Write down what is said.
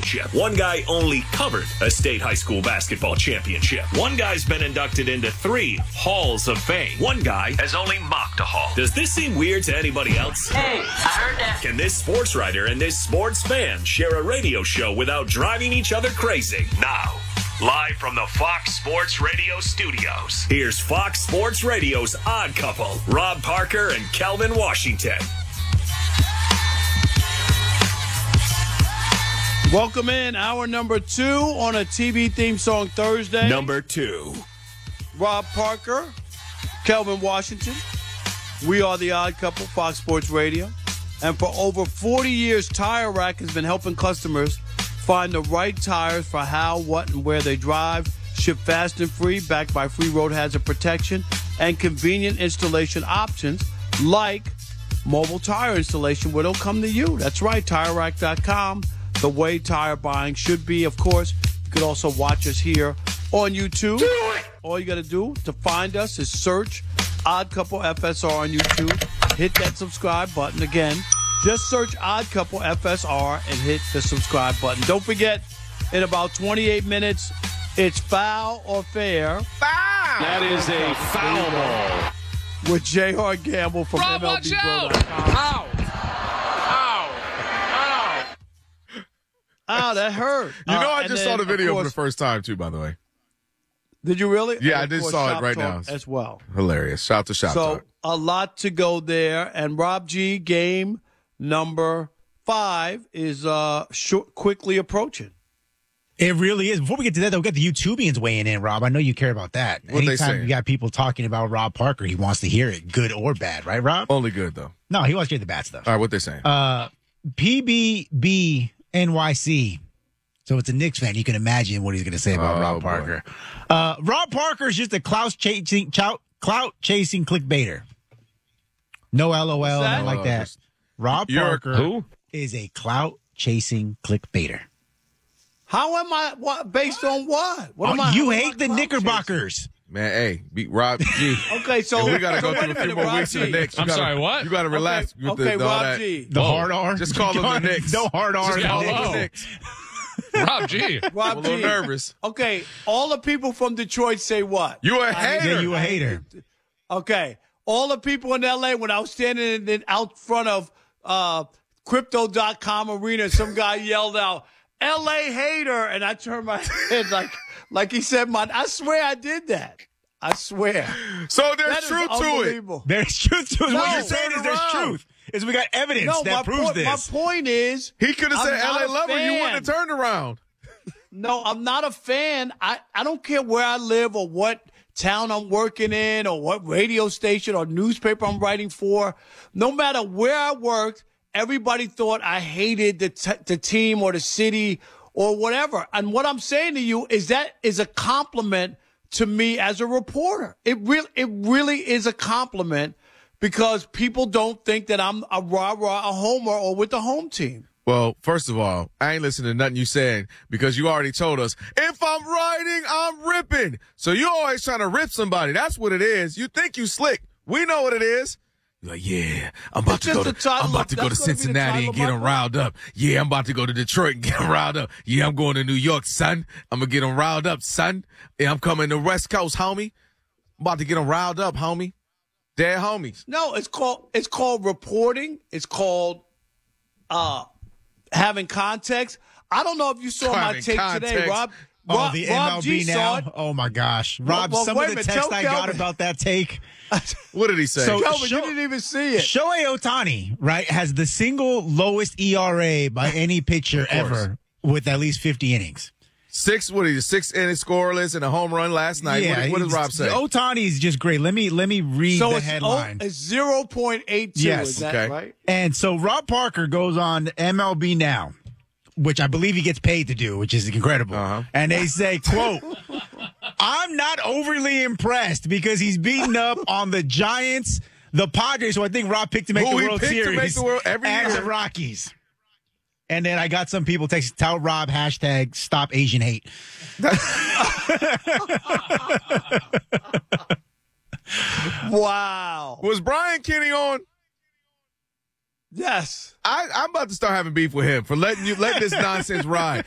championship. One guy only covered a state high school basketball championship. One guy's been inducted into 3 Halls of Fame. One guy has only mocked a hall. Does this seem weird to anybody else? Hey, I heard that. Can this sports writer and this sports fan share a radio show without driving each other crazy? Now, live from the Fox Sports Radio studios, here's Fox Sports Radio's Odd Couple, Rob Parker and Kelvin Washington. Welcome in, hour number 2 on a TV theme song Thursday. Number 2. Rob Parker, Kelvin Washington. We are the Odd Couple, Fox Sports Radio. And for over 40 years, Tire Rack has been helping customers find the right tires for how, what, and where they drive. Ship fast and free, backed by free road hazard protection and convenient installation options like mobile tire installation where they'll come to you. That's right, TireRack.com. The way tire buying should be. Of course, you could also watch us here on YouTube. All you got to do to find us is search Odd Couple FSR on YouTube. Hit that subscribe button. Again, just search Odd Couple FSR and hit the subscribe button. Don't forget, in about 28 minutes, it's Foul or Fair. Foul! That is a foul ball. With J.R. Gamble from MLBBro.com. Ow! Ow, that hurt. I just saw the video for the first time, too, by the way. Did you really? Yeah, I just saw it right now. As well. Hilarious. Shout to Shop Talk. So, a lot to go there. And Rob G, game number 5 is quickly approaching. It really is. Before we get to that, though, we got the YouTubians weighing in, Rob. I know you care about that. What they Anytime saying? you got people talking about Rob Parker, he wants to hear it, good or bad, right, Rob? Only good, though. No, he wants to hear the bad stuff. All right, what they saying? PBB NYC. So it's a Knicks fan. You can imagine what he's going to say about Rob Parker. Rob Parker is just a clout-chasing clickbaiter. No LOL, nothing like that. Rob Parker is a clout-chasing clickbaiter. How am I? What, based on what? You hate the Knickerbockers. Man, hey, beat Rob G. Okay, so we got to go through a few more Rob weeks G. of the Knicks. I'm sorry, what? You got to relax. Okay, Rob G. The hard R? Just call them the Knicks. No hard R. Just call them the Hello. Knicks. Rob G. Rob I'm a G. little nervous. Okay, all the people from Detroit say what? You a hater. Yeah, you a hater. Okay, all the people in L.A., when I was standing out front of Crypto.com arena, some guy yelled out, L.A. hater, and I turned my head like he said, I swear I did that. I swear. So there's That is truth to it. unbelievable. There's truth to it. No, What you're saying is there's turn around. truth. Is we got evidence that proves this. My point is, He could have I'm said not L.A. a lover. You fan. wouldn't have turned around. No, I'm not a fan. I don't care where I live or what town I'm working in or what radio station or newspaper I'm writing for. No matter where I worked, everybody thought I hated the team or the city or whatever. And what I'm saying to you is that is a compliment to me as a reporter. It really is a compliment because people don't think that I'm a rah-rah, a homer, or with the home team. Well, first of all, I ain't listening to nothing you said because you already told us, if I'm writing, I'm ripping. So you're always trying to rip somebody. That's what it is. You think you slick. We know what it is. You're like, yeah, I'm about to go to Cincinnati and get them riled up. Yeah, I'm about to go to Detroit and get them riled up. Yeah, I'm going to New York, son. I'm going to get them riled up, son. Yeah, I'm coming to West Coast, homie. I'm about to get them riled up, homie. They're homies. No, it's called reporting. It's called having context. I don't know if you saw my take today, Rob. Oh, the Rob MLB G now? saw it. Oh, my gosh. Rob, Well, some wait of a the minute. text Tell I got Kelvin. about that take. What did he say? So- Kelvin, you didn't even see it. Shohei Ohtani, right, has the single lowest ERA by any pitcher ever with at least 50 innings. 6 inning scoreless and a home run last night. What does Rob say? Ohtani is just great. Let me read the headline. It's 0.82. Yes. Is that Okay. right? And so Rob Parker goes on MLB Now, which I believe he gets paid to do, which is incredible. And they say, quote, I'm not overly impressed because he's beaten up on the Giants, the Padres, who I think Rob picked to make the World Series, every and year. the Rockies. And then I got some people text, tell Rob, hashtag stop Asian hate. Wow. Was Brian Kenny on? Yes. I'm about to start having beef with him for letting this nonsense ride.